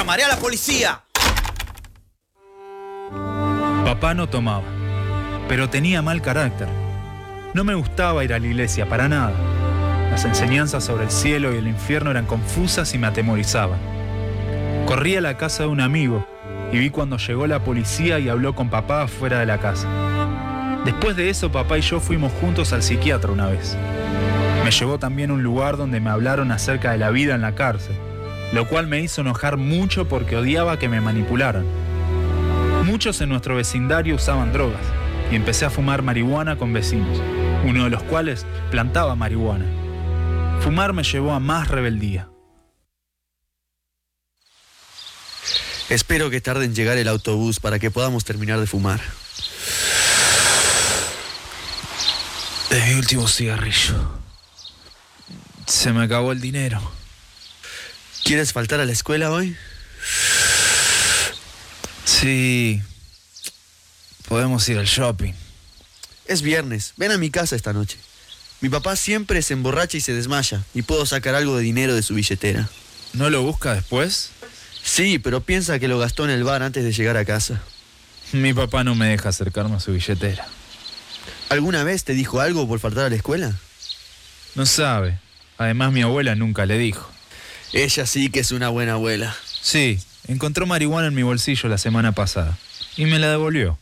¡Llamaré a la policía! Papá no tomaba, pero tenía mal carácter. No me gustaba ir a la iglesia para nada. Las enseñanzas sobre el cielo y el infierno eran confusas y me atemorizaban. Corrí a la casa de un amigo y vi cuando llegó la policía y habló con papá afuera de la casa. Después de eso, papá y yo fuimos juntos al psiquiatra una vez. Me llevó también a un lugar donde me hablaron acerca de la vida en la cárcel, lo cual me hizo enojar mucho porque odiaba que me manipularan. Muchos en nuestro vecindario usaban drogas y empecé a fumar marihuana con vecinos, uno de los cuales plantaba marihuana. Fumar me llevó a más rebeldía. Espero que tarde en llegar el autobús para que podamos terminar de fumar. Es mi último cigarrillo. Se me acabó el dinero. ¿Quieres faltar a la escuela hoy? Sí. Podemos ir al shopping. Es viernes. Ven a mi casa esta noche. Mi papá siempre se emborracha y se desmaya, y puedo sacar algo de dinero de su billetera. ¿No lo busca después? Sí, pero piensa que lo gastó en el bar antes de llegar a casa. Mi papá no me deja acercarme a su billetera. ¿Alguna vez te dijo algo por faltar a la escuela? No sabe. Además, mi abuela nunca le dijo. Ella sí que es una buena abuela. Sí, encontró marihuana en mi bolsillo la semana pasada y me la devolvió.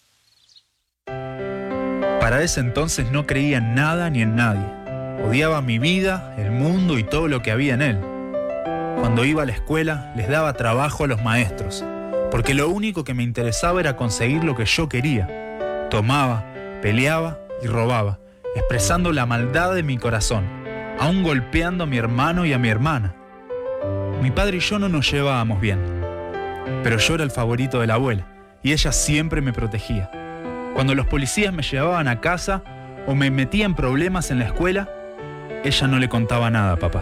Para ese entonces no creía en nada ni en nadie. Odiaba mi vida, el mundo y todo lo que había en él. Cuando iba a la escuela, les daba trabajo a los maestros, porque lo único que me interesaba era conseguir lo que yo quería. Tomaba, peleaba y robaba, expresando la maldad de mi corazón, aún golpeando a mi hermano y a mi hermana. Mi padre y yo no nos llevábamos bien, pero yo era el favorito de la abuela y ella siempre me protegía. Cuando los policías me llevaban a casa o me metía en problemas en la escuela, ella no le contaba nada a papá.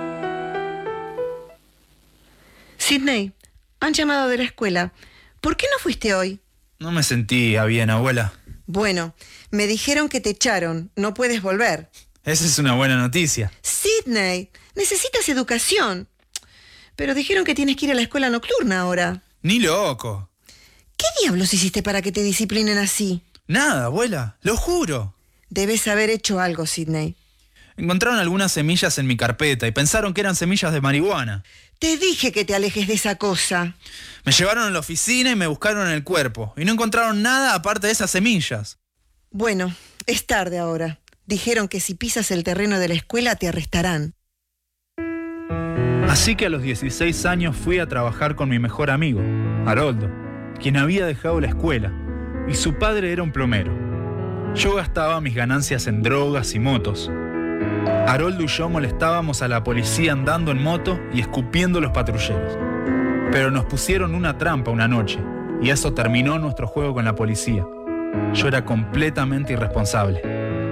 Sidney, han llamado de la escuela. ¿Por qué no fuiste hoy? No me sentía bien, abuela. Bueno, me dijeron que te echaron. No puedes volver. Esa es una buena noticia. Sidney, necesitas educación. Pero dijeron que tienes que ir a la escuela nocturna ahora. Ni loco. ¿Qué diablos hiciste para que te disciplinen así? Nada, abuela, lo juro. Debes haber hecho algo, Sidney. Encontraron algunas semillas en mi carpeta y pensaron que eran semillas de marihuana. Te dije que te alejes de esa cosa. Me llevaron a la oficina y me buscaron en el cuerpo. Y no encontraron nada aparte de esas semillas. Bueno, es tarde ahora. Dijeron que si pisas el terreno de la escuela te arrestarán. Así que a los 16 años fui a trabajar con mi mejor amigo, Haroldo, quien había dejado la escuela, y su padre era un plomero. Yo gastaba mis ganancias en drogas y motos. Haroldo y yo molestábamos a la policía andando en moto y escupiendo los patrulleros. Pero nos pusieron una trampa una noche, y eso terminó nuestro juego con la policía. Yo era completamente irresponsable.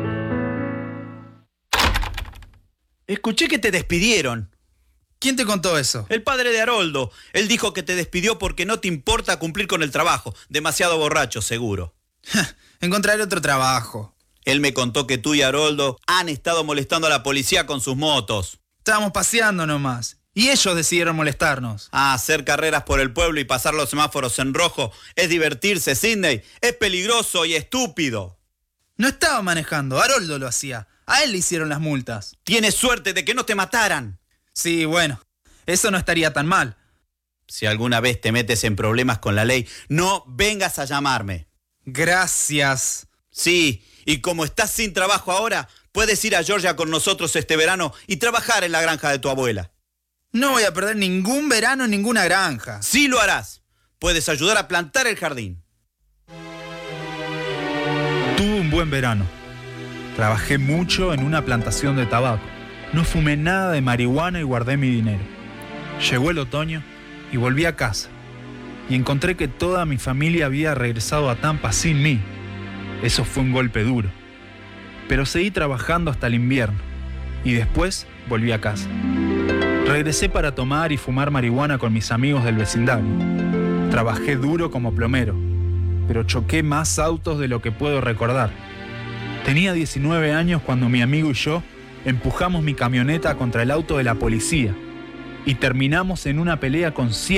Escuché que te despidieron. ¿Quién te contó eso? El padre de Haroldo. Él dijo que te despidió porque no te importa cumplir con el trabajo. Demasiado borracho, seguro. Encontraré otro trabajo. Él me contó que tú y Haroldo han estado molestando a la policía con sus motos. Estábamos paseando nomás. Y ellos decidieron molestarnos. Hacer carreras por el pueblo y pasar los semáforos en rojo es divertirse, Sidney. Es peligroso y estúpido. No estaba manejando, Haroldo lo hacía. A él le hicieron las multas. Tienes suerte de que no te mataran. Sí, bueno, eso no estaría tan mal. Si alguna vez te metes en problemas con la ley, no vengas a llamarme. Gracias. Sí, y como estás sin trabajo ahora, puedes ir a Georgia con nosotros este verano y trabajar en la granja de tu abuela. No voy a perder ningún verano en ninguna granja. Sí lo harás. Puedes ayudar a plantar el jardín. Tuve un buen verano. Trabajé mucho en una plantación de tabaco. No fumé nada de marihuana y guardé mi dinero. Llegó el otoño y volví a casa. Y encontré que toda mi familia había regresado a Tampa sin mí. Eso fue un golpe duro. Pero seguí trabajando hasta el invierno. Y después volví a casa. Regresé para tomar y fumar marihuana con mis amigos del vecindario. Trabajé duro como plomero, pero choqué más autos de lo que puedo recordar. Tenía 19 años cuando mi amigo y yo empujamos mi camioneta contra el auto de la policía y terminamos en una pelea con 7